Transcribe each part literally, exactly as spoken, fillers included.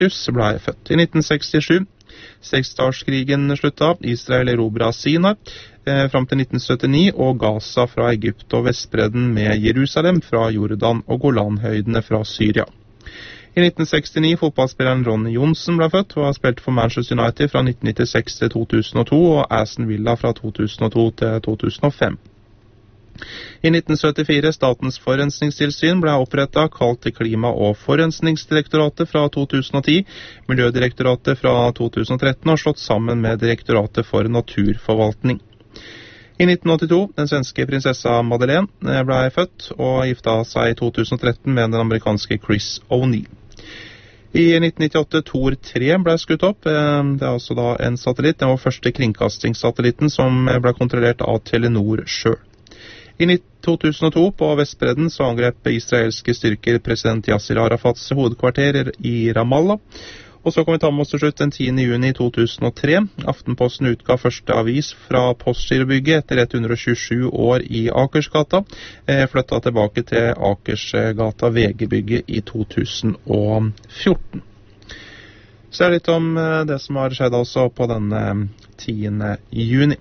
Marcus ble født. I nitten sekstisju, seksdagskrigen slutta, Israel erobret Sinai eh, fram til nitten syttini, og Gaza fra Egypt og Vestbredden med Jerusalem fra Jordan og Golanhøydene fra Syria. I nitten sekstini fotballspilleren Ronny Johnsen ble født, og har spilt for Manchester United fra nitten nittiseks til to tusen og to, og Aston Villa fra to tusen og to til to tusen og fem. I nitten syttifire Statens forurensningstilsyn ble opprettet, kalt til Klima- og forurensningsdirektoratet fra to tusen og ti, Miljødirektoratet fra to tusen og tretten, og slått sammen med Direktoratet for naturforvaltning. I nitten åttito, den svenske prinsessa Madeleine ble født, og gifta seg i to tusen og tretten med den amerikanske Chris O'Neill. I nitten nittiåtte Thor tre ble skutt opp. Det er altså da en satellitt. Den var første kringkastingssatellitten som ble kontrollert av Telenor selv. I to tusen og to på Vestbredden så angrep israelske styrker president Yasser Arafats hovedkvarter i Ramallah. Og så kan vi ta med oss til slutt den tiende juni to tusen og tre. Aftenposten utga første avis fra Postgirobygget etter hundre og tjuesju år i Akersgata. Eh, flyttet tilbake til Akersgata V G-bygget i to tusen og fjorten. Så er det litt om eh, det som har skjedd altså på denne tiende juni.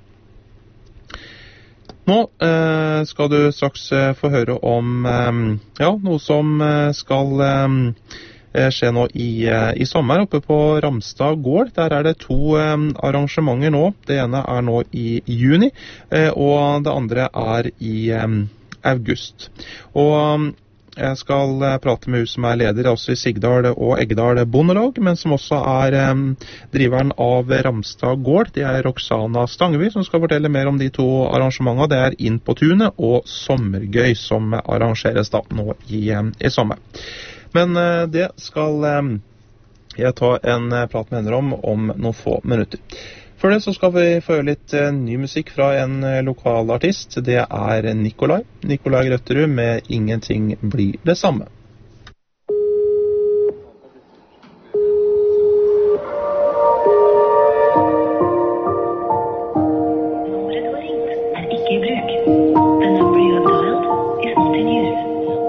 Nå eh, skal du straks eh, få høre om eh, ja, noe som eh, skal eh, skje nå i, i sommer oppe på Ramstad gård. Der er det to eh, arrangementer nå. Det ene er nå i juni, eh, og det andre er i eh, august. Og jeg skal eh, prate med hun som er leder også i Sigdal og Eggdal Bondelag, men som også er eh, driveren av Ramstad gård. Det er Roxana Stangeby som skal fortelle mer om de to arrangementene. Det er Inn på tunet og Sommergøy som arrangeres da nå i, eh, i sommer. Men uh, det skal uh, jeg ta en uh, prat med henne om om noen få minutter. Før det så skal vi få høre litt uh, ny musikk fra en uh, lokal artist. Det er Nikolai. Nikolai Grøtterud med Ingenting blir det samme.